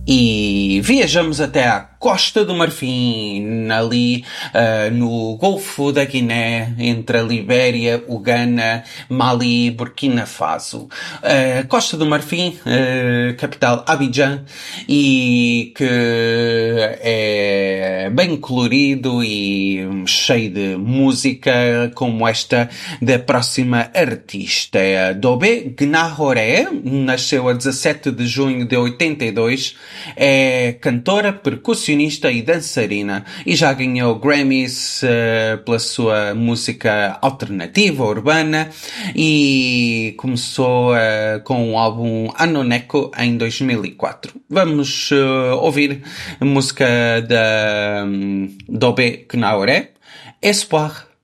E viajamos até à Costa do Marfim, ali no Golfo da Guiné, entre a Libéria, o Ghana, Mali e Burkina Faso. Costa do Marfim, capital Abidjan, e que é bem colorido e cheio de música, como esta da próxima artista. É a Dobé Gnahoré, nasceu a 17 de junho de 82, é cantora, percussionista e dançarina e já ganhou Grammys pela sua música alternativa, urbana, e começou com o álbum Anoneko em 2004. Vamos ouvir a música da Dobé Gnahoré, Espoir.